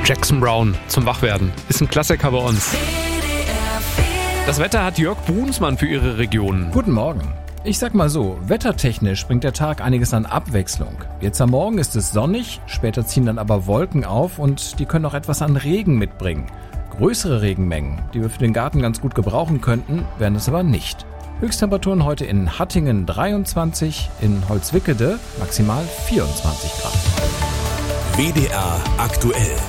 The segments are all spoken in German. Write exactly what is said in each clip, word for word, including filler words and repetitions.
Jackson Brown zum Wachwerden. Ist ein Klassiker bei uns. Das Wetter hat Jörg Brunsmann für Ihre Region. Guten Morgen. Ich sag mal so, wettertechnisch bringt der Tag einiges an Abwechslung. Jetzt am Morgen ist es sonnig, später ziehen dann aber Wolken auf und die können auch etwas an Regen mitbringen. Größere Regenmengen, die wir für den Garten ganz gut gebrauchen könnten, werden es aber nicht. Höchsttemperaturen heute in Hattingen dreiundzwanzig, in Holzwickede maximal vierundzwanzig Grad. W D R aktuell.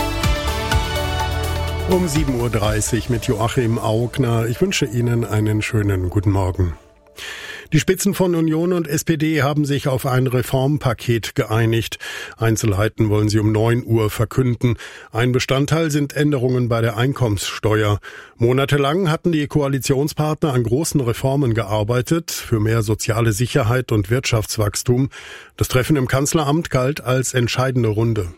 Um sieben Uhr dreißig mit Joachim Augner. Ich wünsche Ihnen einen schönen guten Morgen. Die Spitzen von Union und S P D haben sich auf ein Reformpaket geeinigt. Einzelheiten wollen sie um neun Uhr verkünden. Ein Bestandteil sind Änderungen bei der Einkommenssteuer. Monatelang hatten die Koalitionspartner an großen Reformen gearbeitet, für mehr soziale Sicherheit und Wirtschaftswachstum. Das Treffen im Kanzleramt galt als entscheidende Runde.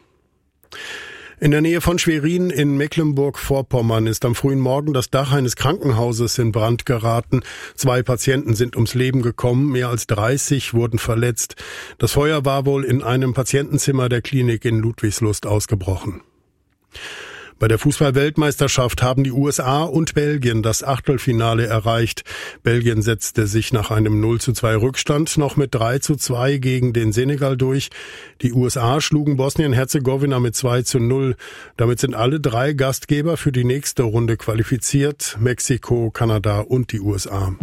In der Nähe von Schwerin in Mecklenburg-Vorpommern ist am frühen Morgen das Dach eines Krankenhauses in Brand geraten. Zwei Patienten sind ums Leben gekommen, mehr als dreißig wurden verletzt. Das Feuer war wohl in einem Patientenzimmer der Klinik in Ludwigslust ausgebrochen. Bei der Fußball-Weltmeisterschaft haben die U S A und Belgien das Achtelfinale erreicht. Belgien setzte sich nach einem null zu zwei Rückstand noch mit drei zu zwei gegen den Senegal durch. Die U S A schlugen Bosnien-Herzegowina mit zwei zu null. Damit sind alle drei Gastgeber für die nächste Runde qualifiziert: Mexiko, Kanada und die U S A.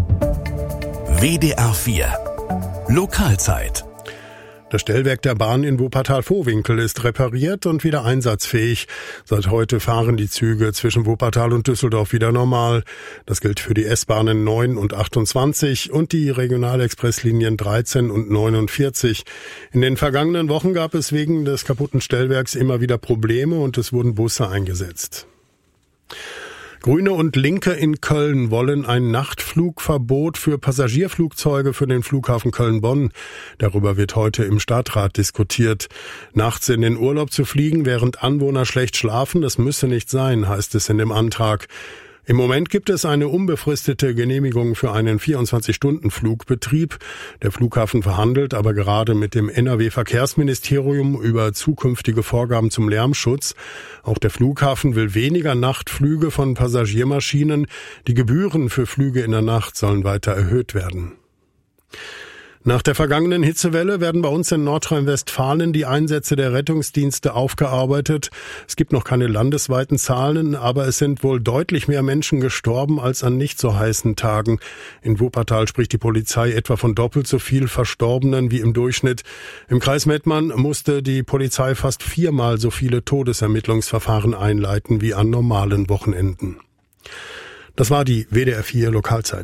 W D R vier Lokalzeit. Das Stellwerk der Bahn in Wuppertal-Vohwinkel ist repariert und wieder einsatzfähig. Seit heute fahren die Züge zwischen Wuppertal und Düsseldorf wieder normal. Das gilt für die S-Bahnen neun und achtundzwanzig und die Regionalexpresslinien dreizehn und neunundvierzig. In den vergangenen Wochen gab es wegen des kaputten Stellwerks immer wieder Probleme und es wurden Busse eingesetzt. Grüne und Linke in Köln wollen ein Nachtflugverbot für Passagierflugzeuge für den Flughafen Köln-Bonn. Darüber wird heute im Stadtrat diskutiert. Nachts in den Urlaub zu fliegen, während Anwohner schlecht schlafen, das müsse nicht sein, heißt es in dem Antrag. Im Moment gibt es eine unbefristete Genehmigung für einen vierundzwanzig-Stunden-Flugbetrieb. Der Flughafen verhandelt aber gerade mit dem N R W-Verkehrsministerium über zukünftige Vorgaben zum Lärmschutz. Auch der Flughafen will weniger Nachtflüge von Passagiermaschinen. Die Gebühren für Flüge in der Nacht sollen weiter erhöht werden. Nach der vergangenen Hitzewelle werden bei uns in Nordrhein-Westfalen die Einsätze der Rettungsdienste aufgearbeitet. Es gibt noch keine landesweiten Zahlen, aber es sind wohl deutlich mehr Menschen gestorben als an nicht so heißen Tagen. In Wuppertal spricht die Polizei etwa von doppelt so viel Verstorbenen wie im Durchschnitt. Im Kreis Mettmann musste die Polizei fast viermal so viele Todesermittlungsverfahren einleiten wie an normalen Wochenenden. Das war die W D R vier Lokalzeit.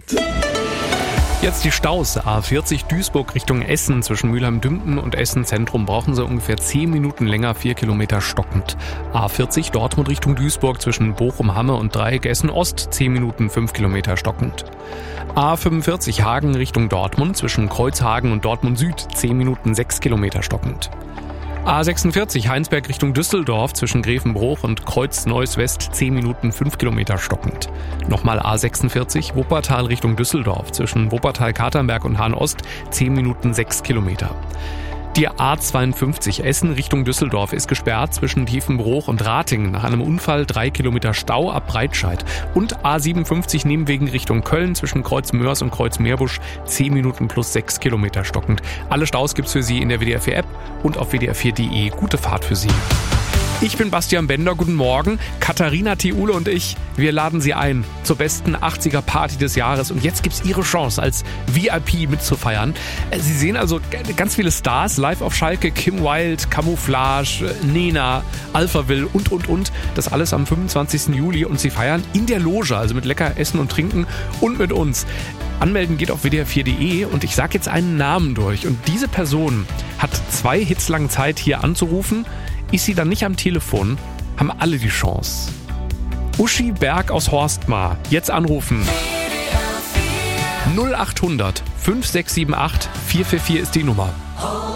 Jetzt die Staus. A vierzig Duisburg Richtung Essen zwischen Mülheim-Dümpen und Essen Zentrum brauchen Sie ungefähr zehn Minuten länger, vier Kilometer stockend. A vierzig Dortmund Richtung Duisburg zwischen Bochum-Hamme und Dreieck Essen Ost, zehn Minuten, fünf Kilometer stockend. A fünfundvierzig Hagen Richtung Dortmund zwischen Kreuzhagen und Dortmund Süd, zehn Minuten, sechs Kilometer stockend. A sechsundvierzig Heinsberg Richtung Düsseldorf zwischen Grevenbruch und Kreuz-Neuss West, zehn Minuten, fünf Kilometer stockend. Nochmal A sechsundvierzig Wuppertal Richtung Düsseldorf zwischen Wuppertal-Katernberg und Hahn-Ost, zehn Minuten, sechs Kilometer. Die A zweiundfünfzig Essen Richtung Düsseldorf ist gesperrt zwischen Tiefenbruch und Ratingen nach einem Unfall, drei Kilometer Stau ab Breitscheid. Und A siebenundfünfzig Nebenwegen Richtung Köln zwischen Kreuz-Mörs und Kreuz-Meerbusch, zehn Minuten plus sechs Kilometer stockend. Alle Staus gibt's für Sie in der W D R vier App und auf w d r vier punkt de. Gute Fahrt für Sie. Ich bin Bastian Bender, guten Morgen. Katharina Thiule und ich, wir laden Sie ein zur besten achtziger Party des Jahres. Und jetzt gibt's Ihre Chance, als V I P mitzufeiern. Sie sehen also ganz viele Stars live auf Schalke. Kim Wilde, Camouflage, Nena, Alphaville und, und, und. Das alles am fünfundzwanzigsten Juli. Und Sie feiern in der Loge, also mit lecker Essen und Trinken und mit uns. Anmelden geht auf w d r vier punkt de und ich sage jetzt einen Namen durch. Und diese Person hat zwei Hits lang Zeit, hier anzurufen. Ist sie dann nicht am Telefon, haben alle die Chance. Uschi Berg aus Horstmar, jetzt anrufen. null acht hundert fünf sechs sieben acht vier vier vier ist die Nummer.